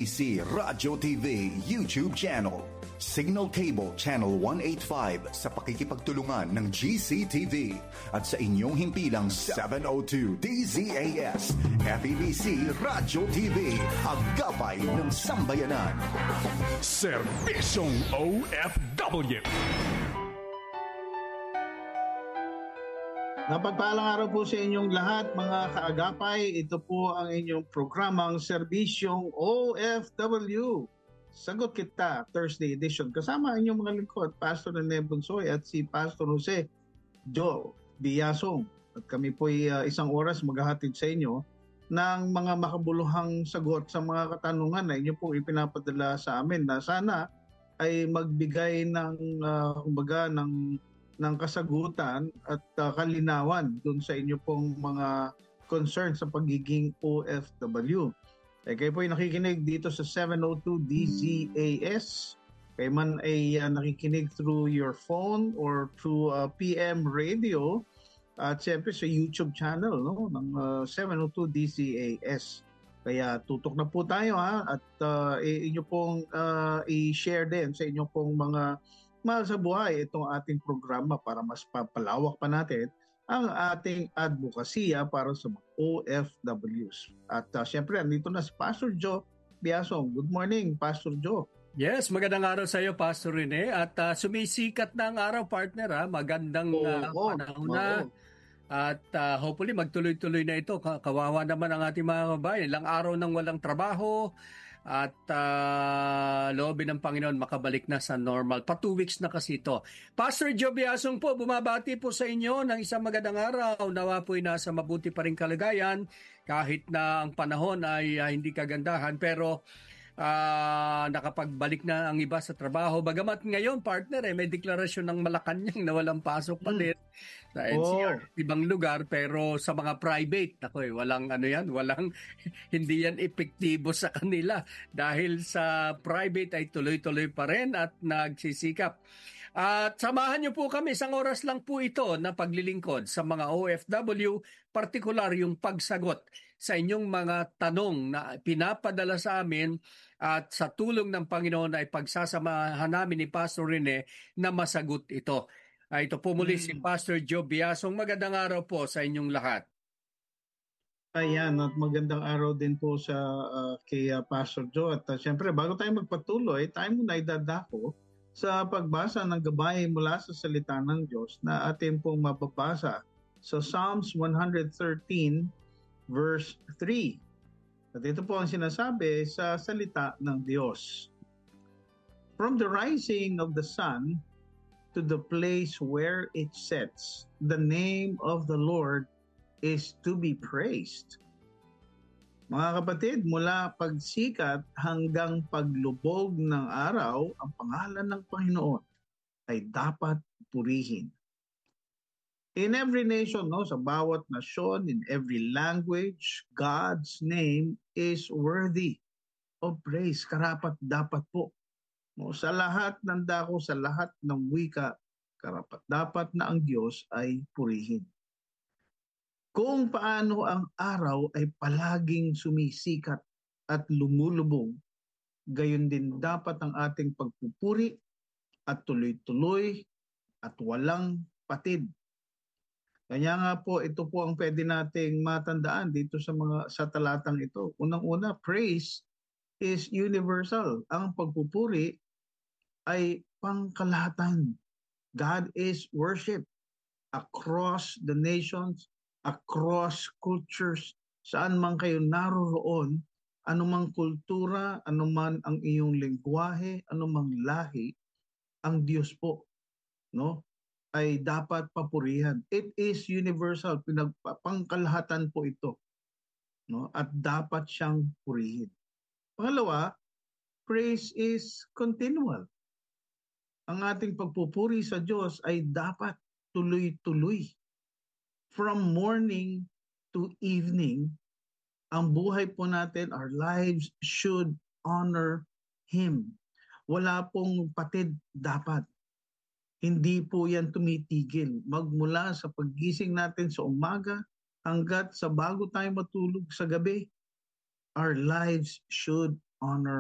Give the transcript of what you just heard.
FEBC Radio TV YouTube channel, Signal Cable Channel 185 sa pakikipagtulungan ng GCTV at sa inyong himpilang 702 DZAS, FEBC Radio TV, ang gabay ng sambayanan. Serbisyong OFW. Napagpalang araw po sa inyong lahat mga kaagapay. Ito po ang inyong programang Serbisyong OFW. Sagot Kita, Thursday edition. Kasama ang inyong mga lingkod, Pastor Rene Bunsoy at si Pastor Jose Joe Biasong. At kami po isang oras maghahatid sa inyo ng mga makabuluhang sagot sa mga katanungan na inyo pong ipinapadala sa amin na sana ay magbigay ng ng kasagutan at kalinawan dun sa inyo pong mga concern sa pagiging OFW. Kayo po ay nakikinig dito sa 702 DZAS. Kayo man ay nakikinig through your phone or through PM radio at siyempre sa YouTube channel ng 702 DZAS. Kaya tutok na po tayo at inyo pong i-share din sa inyo pong mga mahal sa buhay itong ating programa para mas papalawak pa natin ang ating advokasya para sa mga OFWs. At siyempre, andito na si Pastor Joe Biasong. Good morning, Pastor Joe. Yes, magandang araw sa iyo, Pastor Rene. At sumisikat na ang araw, partner. Magandang panahon na. At hopefully, magtuloy-tuloy na ito. Kawawa naman ang ating mga kabayan. Ilang araw nang walang trabaho. At loobin ng Panginoon makabalik na sa normal. 2 weeks na kasi ito. Pastor Joe Biasong po, bumabati po sa inyo ng isang magandang araw. Nawa po'y nasa mabuti pa rin kalagayan kahit na ang panahon ay hindi kagandahan. Pero nakapagbalik na ang iba sa trabaho. Bagamat ngayon, partner, may deklarasyon ng Malacanang na walang pasok pa din sa NCR, ibang lugar, pero sa mga private, walang walang, hindi yan epektibo sa kanila dahil sa private ay tuloy-tuloy pa rin at nagsisikap. At samahan niyo po kami, isang oras lang po ito na paglilingkod sa mga OFW, partikular yung pagsagot sa inyong mga tanong na pinapadala sa amin at sa tulong ng Panginoon ay pagsasamahan namin ni Pastor Rene na masagot ito. Ito po muli si Pastor Joe Biasong. Magandang araw po sa inyong lahat. Ayan, at magandang araw din po sa kay Pastor Joe. At siyempre, bago tayo magpatuloy, tayo muna idadako sa pagbasa ng gabay mula sa salita ng Diyos na atin pong mababasa sa Psalms 113 verse 3. At ito po ang sinasabi sa salita ng Diyos. From the rising of the sun to the place where it sets, the name of the Lord is to be praised. Mga kapatid, mula pagsikat hanggang paglubog ng araw, ang pangalan ng Panginoon ay dapat purihin. In every nation, sa bawat nasyon, in every language, God's name is worthy of praise. Karapat dapat po. Sa lahat ng dako, sa lahat ng wika, karapat dapat na ang Diyos ay purihin. Kung paano ang araw ay palaging sumisikat at lumulubog, gayon din dapat ang ating pagpupuri at tuloy-tuloy at walang patid. Kanya nga po, ito po ang pwede nating matandaan dito sa talatang ito. Unang-una, praise is universal. Ang pagpupuri ay pangkalahatan. God is worship across the nations, across cultures, saan man kayo naroroon, anumang kultura, anuman ang iyong lengguwahe, anumang lahi, ang Diyos po, ay dapat papurihan. It is universal, pangkalahatan po ito, at dapat siyang purihin. Pangalawa, praise is continual. Ang ating pagpupuri sa Diyos ay dapat tuloy-tuloy. From morning to evening, ang buhay po natin, our lives should honor Him. Wala pong patid dapat. Hindi po yan tumitigil. Magmula sa paggising natin sa umaga hanggat sa bago tayo matulog sa gabi, our lives should honor